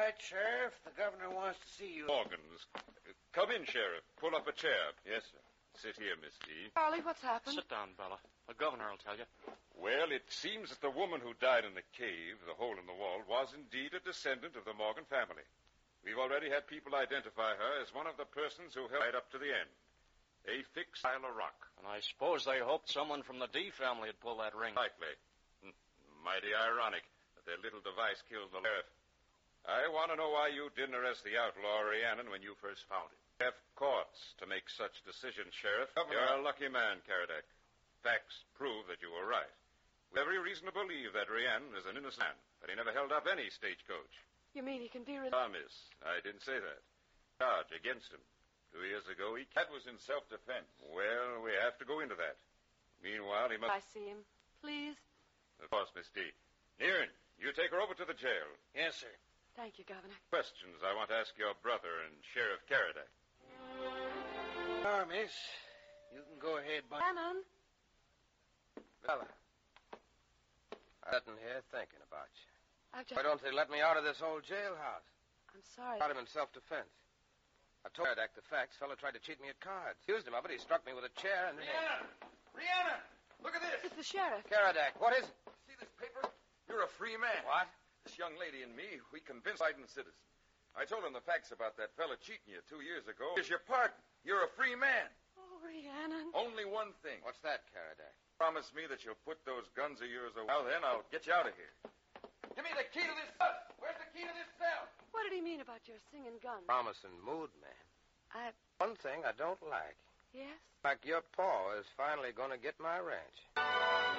right, Sheriff. The governor wants to see you. Morgan's. Come in, Sheriff. Pull up a chair. Yes, sir. Sit here, Miss D. Charlie, what's happened? Sit down, Bella. The governor will tell you. Well, it seems that the woman who died in the cave, the hole in the wall, was indeed a descendant of the Morgan family. We've already had people identify her as one of the persons who helped right up to the end. They fixed pile of rock. And I suppose they hoped someone from the D family would pull that ring. Likely. Mighty ironic that their little device killed the sheriff. I want to know why you didn't arrest the outlaw Rhiannon when you first found him. You have courts to make such decisions, Sheriff. Governor. You're a lucky man, Karadak. Facts prove that you were right. We have every reason to believe that Rhiannon is an innocent man, but he never held up any stagecoach. You mean he can be released? Ah, miss, I didn't say that. Charge against him. 2 years ago, he... That was in self-defense. Well, we have to go into that. Meanwhile, he must... I see him. Please. Of course, Miss D. Nearin, you take her over to the jail. Yes, sir. Thank you, Governor. Questions I want to ask your brother and Sheriff Karadak. Now, miss, you can go ahead, but... Shannon. Bella, I'm sitting here thinking about you. I've just... Why don't they let me out of this old jailhouse? I'm sorry. Got him in self-defense. I told Karadak the facts. Fellow tried to cheat me at cards. Accused him of it. He struck me with a chair and... Rhiannon! Look at this! It's the sheriff. Karadak, what is it? See this paper? You're a free man. What? This young lady and me, we convinced Biden citizen. I told him the facts about that fella cheating you 2 years ago. Here's your pardon. You're a free man. Oh, Rhiannon. Only one thing. What's that, Karadak? Promise me that you'll put those guns of yours away. Well, then I'll get you out of here. Give me the key to this cell. Where's the key to this cell? What did he mean about your singing guns? Promising mood, man. One thing I don't like. Yes? Like your paw is finally going to get my ranch.